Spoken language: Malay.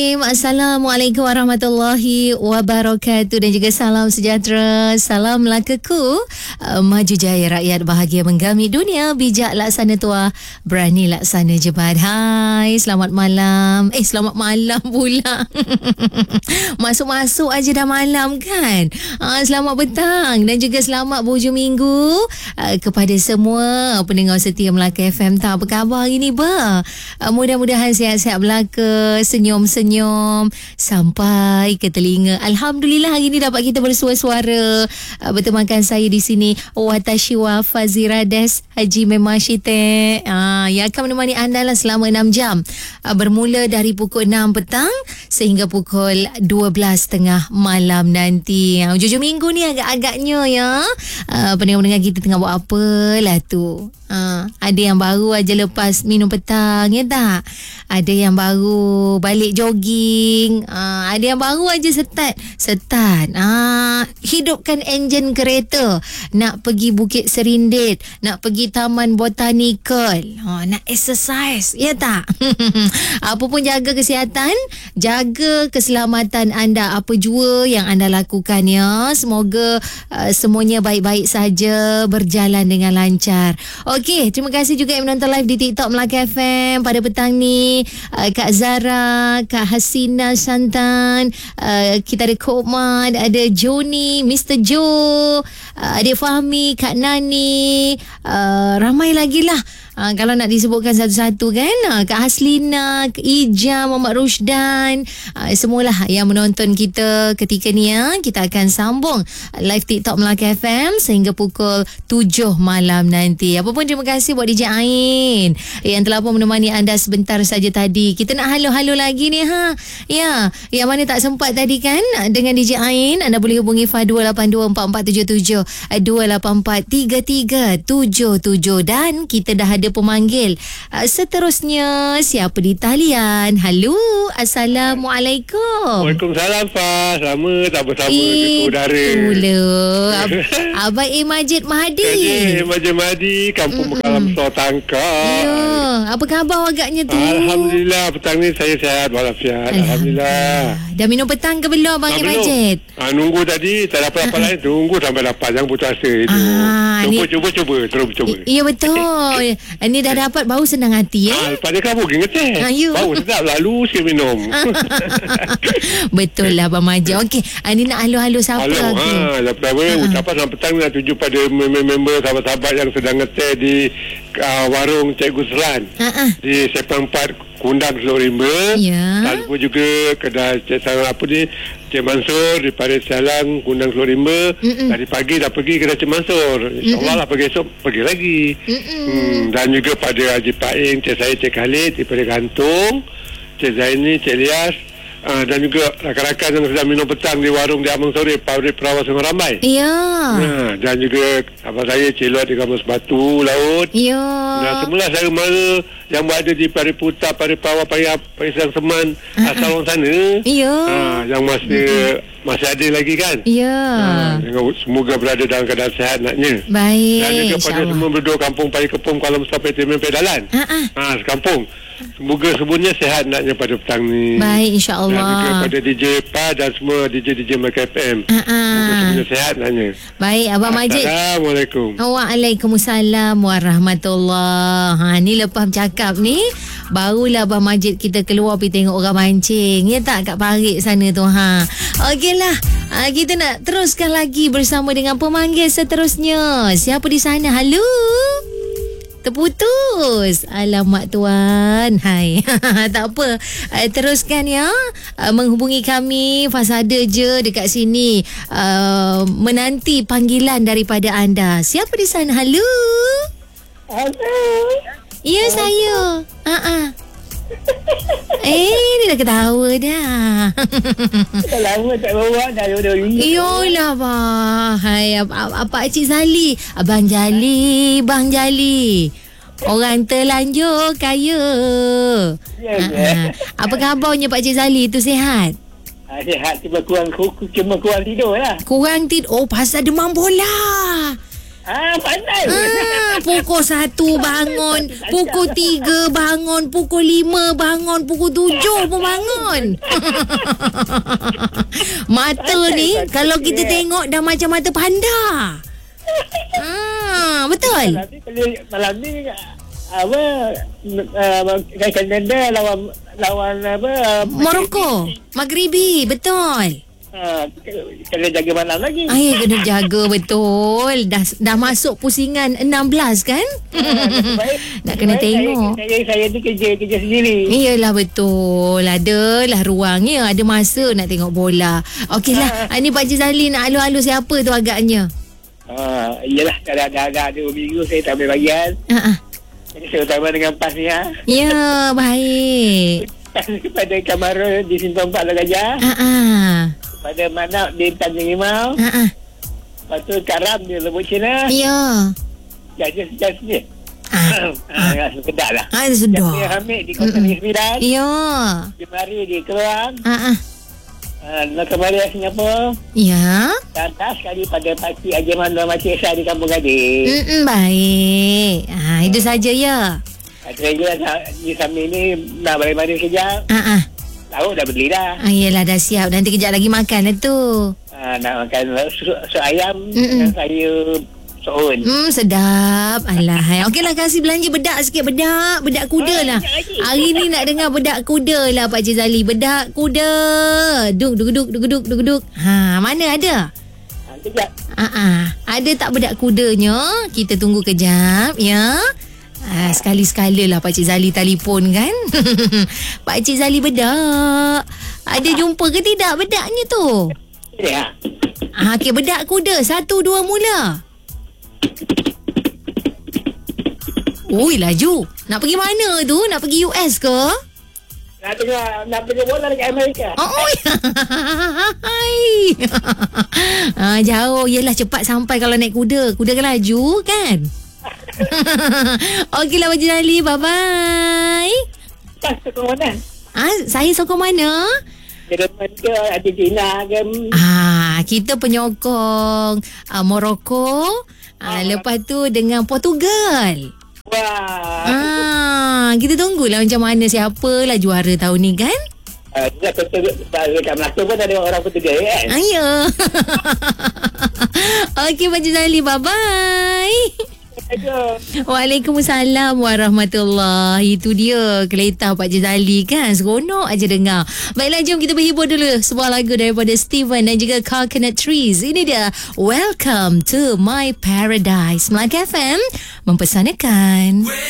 Assalamualaikum warahmatullahi wabarakatuh dan juga salam sejahtera, salam lakaku, maju jaya rakyat bahagia menggamit dunia, bijak laksana tua, berani laksana jebat. Hai, selamat malam. Selamat malam pula. Masuk-masuk aja dah malam kan. Selamat petang dan juga selamat berhujung minggu kepada semua pendengar setia Melaka FM. Apa khabar hari ni ba? Mudah-mudahan sihat-sihat belaka, senyum-senyum sampai ke telinga. Alhamdulillah hari ni dapat kita bersua-suara bertemankan saya di sini Watashi wa Faziradas Haji Memashite yang akan menemani anda lah selama 6 jam bermula dari pukul 6 petang sehingga pukul 12.30 malam nanti. Hujung minggu ni agak-agaknya ya pendengar-pendengar kita tengah buat apa lah tu. Ada yang baru aja lepas minum petang, ya tak? Ada yang baru balik jogging, ada yang baru aja start hidupkan enjin kereta, nak pergi Bukit Serindit, nak pergi Taman Botanikal, nak exercise, ya tak? Apa pun jaga kesihatan, jaga keselamatan anda, apa jua yang anda lakukan ya. Semoga semuanya baik-baik saja, berjalan dengan lancar. Okey, terima kasih juga yang menonton live di TikTok Melaka FM pada petang ni. Kak Zara, Kak Hasina Santan, kita ada Kak Omar, ada Joni, Mr. Joe, Adik Fahmi, Kak Nani, ramai lagi lah. Kalau nak disebutkan satu-satu kan, Kak Haslina, Kak Ija, Muhammad Rusdan, semualah yang menonton kita ketika ni ya. Kita akan sambung live TikTok Melaka FM sehingga pukul 7 malam nanti. Apa pun terima kasih buat DJ Ain yang telah pun menemani anda sebentar saja tadi. Kita nak halo-halo lagi ni ya. Yang mana tak sempat tadi kan dengan DJ Ain, anda boleh hubungi Fa 2824477 2843377 dan kita dah ada pemanggil seterusnya. Siapa di talian? Halo, Assalamualaikum. Waalaikumsalam Fa. Selamat bersama ke udara. Abang Majid Mahdi. Majid Mahdi, Kampung Bekalam Besar Tangkap. Ya, apa khabar agaknya tu? Alhamdulillah, petang ni saya sihat walafiat. Alhamdulillah. Dah minum petang ke belum Abang Majid? Nunggu tadi, tak dapat apa lain. Tunggu sampai dapat, jangan putus asa itu. Cuba, terus cuba. Ya betul. Ini dah dapat, baru senang hati ya. Pada kamu pergi ngeteh. Baru sedap, lalu sikit minum. Betul lah Abang Majid. Okey, ini nak halo-halo siapa lagi? Yang pertama, ucapan selamat petang nak tuju pada member sahabat-sahabat yang sedang ngeteh di warung Cikgu Selan di Sepang 4 Kundang Teluk Rimba. Dan juga kedai Cik Mansur di Parit Sialang Kundang Teluk Rimba. Tadi pagi dah pergi kedai Cik Mansur. InsyaAllah lah pergi esok pergi lagi. Dan juga pada Haji Paing, Cik saya, Cik Khalid di Parit Gantung, Cik Zaini, Cik Lias, dan juga rakan-rakan yang sedang minum petang di warung di Amang Sore, Pabrik Perawat Sungai Ramai. Dan juga abang saya Cik Luat di Kampus Batu Laut. Dan semula saya mara yang berada di Parit Putar, Parit Perawat, Parit Sang Seman, asal orang sana. Yang masih ada lagi kan. Semoga berada dalam keadaan sihat naknya. Baik. Dan juga pada semua penduduk kampung Pari Kepung, Kuala Besar, Petimen, Pedalan. Sekampung. Semoga semuanya sihat naknya pada petang ni. Baik, insyaAllah. Dan juga pada DJ Pa dan semua DJ Melaka FM. Semoga semuanya sihat naknya. Baik, Abang Majid. Assalamualaikum. Waalaikumsalam warahmatullahi. Ni lepas bercakap ni, barulah Abang Majid kita keluar pergi tengok orang mancing. Ya tak, kat parit sana tu. Okeylah. Kita nak teruskan lagi bersama dengan pemanggil seterusnya. Siapa di sana? Halo? Terputus. Alamak tuan. Hai. Tak apa. Teruskan ya. Menghubungi kami. Fasada je dekat sini. Menanti panggilan daripada anda. Siapa di sana? Halo? Halo. Ya, saya. Ni dah ketawa dah. Dah lama tak bawa dah dua-dua. Yolah bah. Hai, apa Cik Zali? Abang Jali, Bang Jali. Orang terlanjur kaya. Apa khabarnya Pak Cik Zali tu, sihat? Sihat, cuma kurang tidur lah. Kurang tidur. Oh, pasal demam bola. Pandai. Pukul 1 bangun, pukul 3 bangun, pukul 5 bangun, pukul 7 pun bangun. Mata ni kalau kita tengok dah macam mata panda. Betul. Malam ni Kanada lawan Morocco, Maghribi, betul. Kena jaga malam lagi. Kena jaga betul. Dah masuk pusingan 16 kan? Nak kena tengok. Saya ni kerja sendiri. Iyalah betul. Adalah ruang ya, ada masa nak tengok bola. Okeylah, ni Pak Cik Zali nak alu-alu siapa tu agaknya? Iyalah, dah ada 2 minggu saya tak ambil bagian. Jadi saya utama dengan PAS ni Ya, baik. Kepada Kamara di Simpang 4 Gajah. Pada Manak di Tanjung Limau. Lepas tu Karam di Lebuk Cina. Ya. Just ni. Sedap lah. Sedap. Jafir Hamid di Kota Negeri 9. Ya. Jemari di Keluang. Kembali Singapura. Ya. Dan tak sekali pada Pakcik Ajiman dan Makcik Syah di Kampung Gading. Baik. Itu saja ya. Saya di samping ni nak balik-balik kejap. Tahu dah beli dah. Yelah dah siap. Nanti kejap lagi makan lah tu. Nak makan sup ayam dengan sayur soun. Sedap. Alah. Okeylah, kasih belanja bedak sikit. Bedak kuda lah. Hari ni nak dengar bedak kuda lah Pak Cik Zali. Bedak kuda. Duk. Mana ada? Kejap. Ada tak bedak kudanya? Kita tunggu kejap ya. Sekali-sekala lah Pak Cik Zali telefon kan. Pak Cik Zali bedak. Ada jumpa ke tidak bedaknya tu? Ya. Okey, bedak kuda 1, 2 mula. Ui, laju. Nak pergi mana tu? Nak pergi US ke? Nak pergi bola dekat Amerika. Jauh. Yelah, cepat sampai kalau naik kuda. Kuda kan laju kan? Okeylah Pak Cik Zali, bye-bye. Sokong mana? Saya sokong mana? Jerman ke Argentina ke? Kita penyokong Morocco. Lepas tu dengan Portugal. Wah. Kita tunggulah macam mana, siapalah juara tahun ni kan? Dekat Melaka pun ada orang Portugal kan? Ya. Okey Pak Cik Zali, bye-bye. Waalaikumsalam warahmatullahi. Itu dia Keleta Pak Cik Zali kan. Seronok aja dengar. Baiklah, jom kita berhibur dulu. Sebuah lagu daripada Steven dan juga Coconut Trees. Ini dia Welcome to My Paradise. Melaka FM mempersanakan.